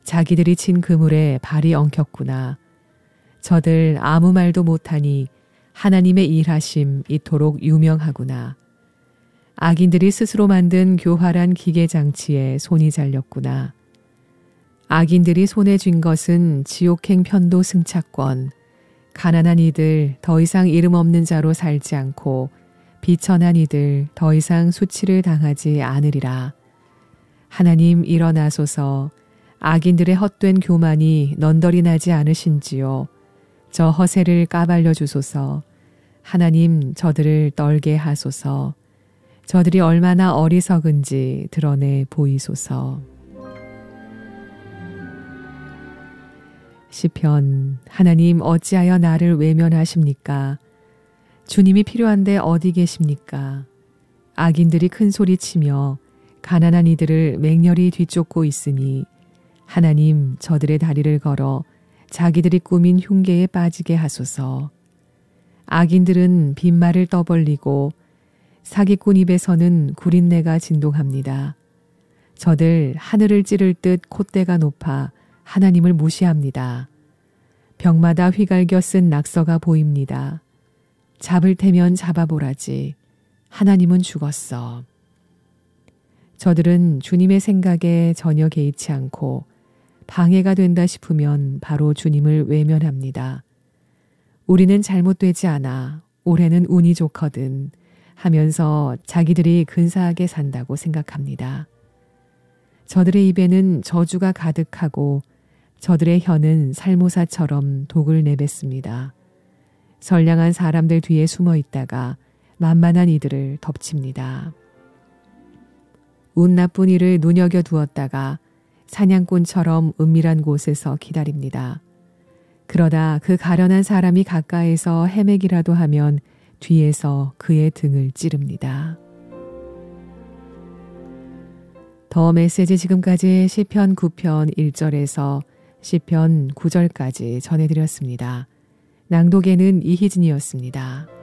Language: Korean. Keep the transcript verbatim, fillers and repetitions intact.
자기들이 친 그물에 발이 엉켰구나. 저들 아무 말도 못하니 하나님의 일하심 이토록 유명하구나. 악인들이 스스로 만든 교활한 기계장치에 손이 잘렸구나. 악인들이 손에 쥔 것은 지옥행 편도 승차권. 가난한 이들 더 이상 이름 없는 자로 살지 않고 비천한 이들 더 이상 수치를 당하지 않으리라. 하나님 일어나소서. 악인들의 헛된 교만이 넌덜이 나지 않으신지요. 저 허세를 까발려 주소서. 하나님 저들을 떨게 하소서. 저들이 얼마나 어리석은지 드러내 보이소서. 시편. 하나님 어찌하여 나를 외면하십니까? 주님이 필요한데 어디 계십니까? 악인들이 큰 소리치며 가난한 이들을 맹렬히 뒤쫓고 있으니 하나님 저들의 다리를 걸어 자기들이 꾸민 흉계에 빠지게 하소서. 악인들은 빈말을 떠벌리고 사기꾼 입에서는 구린내가 진동합니다. 저들 하늘을 찌를 듯 콧대가 높아 하나님을 무시합니다. 벽마다 휘갈겨 쓴 낙서가 보입니다. 잡을 테면 잡아보라지. 하나님은 죽었어. 저들은 주님의 생각에 전혀 개의치 않고 방해가 된다 싶으면 바로 주님을 외면합니다. 우리는 잘못되지 않아. 올해는 운이 좋거든 하면서 자기들이 근사하게 산다고 생각합니다. 저들의 입에는 저주가 가득하고 저들의 혀는 살모사처럼 독을 내뱉습니다. 선량한 사람들 뒤에 숨어 있다가 만만한 이들을 덮칩니다. 운 나쁜 이를 눈여겨 두었다가 사냥꾼처럼 은밀한 곳에서 기다립니다. 그러다 그 가련한 사람이 가까이서 헤매기라도 하면 뒤에서 그의 등을 찌릅니다. 더 메시지 지금까지 시편 구 편 일 절에서 시편 구 절까지 전해드렸습니다. 낭독에는 이희진이었습니다.